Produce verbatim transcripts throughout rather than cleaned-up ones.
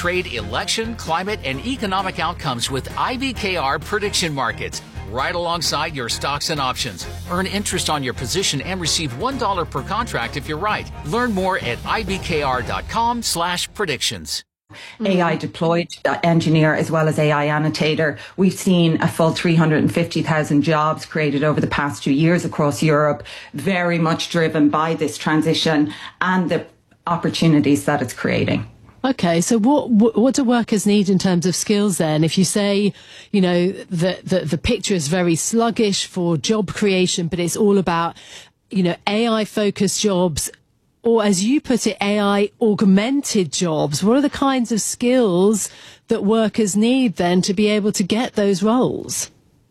trade, election, climate, and economic outcomes with I B K R prediction markets, right alongside your stocks and options. Earn interest on your position and receive one dollar per contract if you're right. Learn more at ibkr.com slash predictions. A I deployed engineer as well as A I annotator. We've seen a full three hundred fifty thousand jobs created over the past two years across Europe, very much driven by this transition and the opportunities that it's creating. Okay, so what what do workers need in terms of skills then? If you say, you know, that the, the picture is very sluggish for job creation, but it's all about, you know, A I-focused jobs, or as you put it, A I-augmented jobs, what are the kinds of skills that workers need then to be able to get those roles?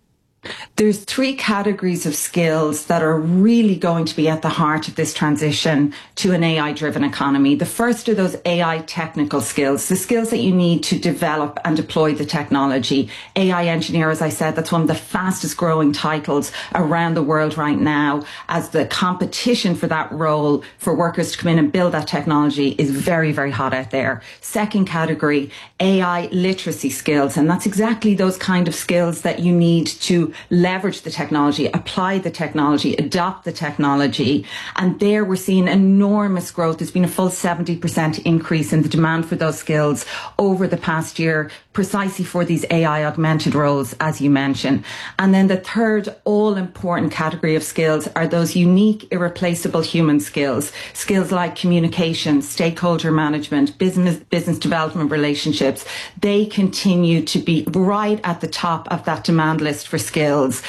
There's three categories of skills that are really going to be at the heart of this transition to an A I-driven economy. The first are those A I technical skills, the skills that you need to develop and deploy the technology. A I engineer, as I said, that's one of the fastest growing titles around the world right now, as the competition for that role for workers to come in and build that technology is very, very hot out there. Second category, A I literacy skills. And that's exactly those kind of skills that you need to leverage the technology, apply the technology, adopt the technology. And there we're seeing enormous growth. There's been a full seventy percent increase in the demand for those skills over the past year, precisely for these A I augmented roles, as you mentioned. And then the third all important category of skills are those unique, irreplaceable human skills, skills like communication, stakeholder management, business, business development relationships. They continue to be right at the top of that demand list for skills,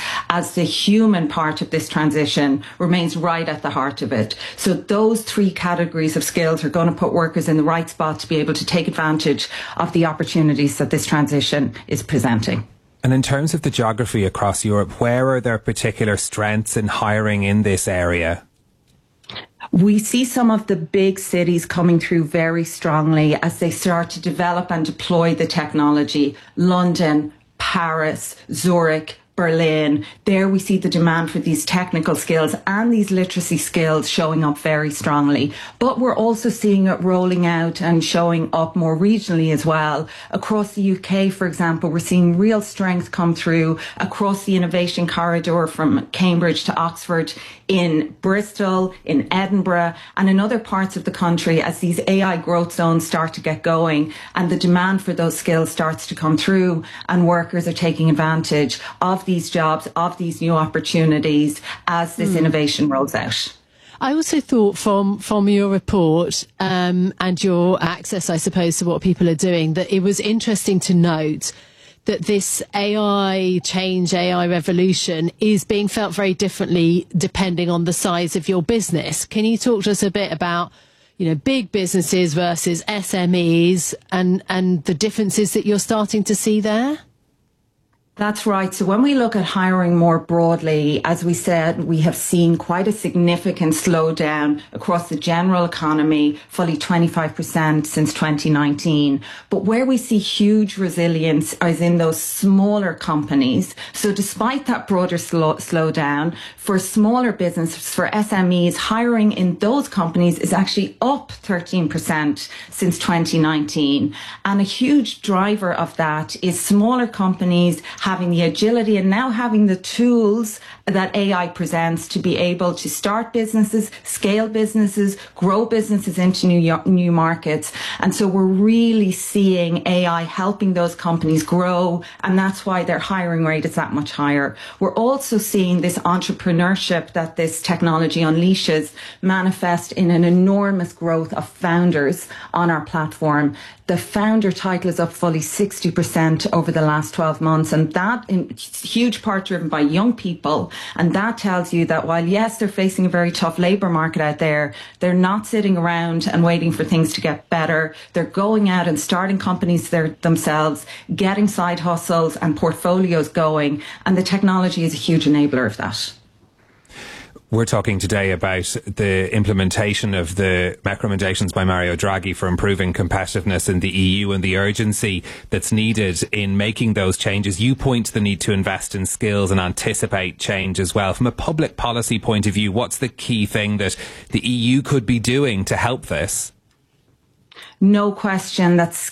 as the human part of this transition remains right at the heart of it. So those three categories of skills are going to put workers in the right spot to be able to take advantage of the opportunities that this transition is presenting. And in terms of the geography across Europe, where are there particular strengths in hiring in this area? We see some of the big cities coming through very strongly as they start to develop and deploy the technology. London, Paris, Zurich, Berlin. There we see the demand for these technical skills and these literacy skills showing up very strongly. But we're also seeing it rolling out and showing up more regionally as well. Across the U K, for example, we're seeing real strength come through across the innovation corridor from Cambridge to Oxford, in Bristol, in Edinburgh, and in other parts of the country as these A I growth zones start to get going and the demand for those skills starts to come through, and workers are taking advantage of these jobs, of these new opportunities as this mm. innovation rolls out. I also thought from from your report um, and your access, I suppose, to what people are doing, that it was interesting to note that this A I change, A I revolution is being felt very differently depending on the size of your business. Can you talk to us a bit about, you know, big businesses versus S M Es and, and the differences that you're starting to see there? That's right. So when we look at hiring more broadly, as we said, we have seen quite a significant slowdown across the general economy, fully twenty-five percent since twenty nineteen. But where we see huge resilience is in those smaller companies. So despite that broader slow, slowdown, for smaller businesses, for S M Es, hiring in those companies is actually up thirteen percent since twenty nineteen. And a huge driver of that is smaller companies having the agility and now having the tools that A I presents to be able to start businesses, scale businesses, grow businesses into new new markets. And so we're really seeing A I helping those companies grow, and that's why their hiring rate is that much higher. We're also seeing this entrepreneurship that this technology unleashes manifest in an enormous growth of founders on our platform. The founder title is up fully sixty percent over the last twelve months, and that in huge part driven by young people. And that tells you that while, yes, they're facing a very tough labour market out there, they're not sitting around and waiting for things to get better. They're going out and starting companies there themselves, getting side hustles and portfolios going, and the technology is a huge enabler of that. We're talking today about the implementation of the recommendations by Mario Draghi for improving competitiveness in the E U and the urgency that's needed in making those changes. You point to the need to invest in skills and anticipate change as well. From a public policy point of view, what's the key thing that the E U could be doing to help this? No question that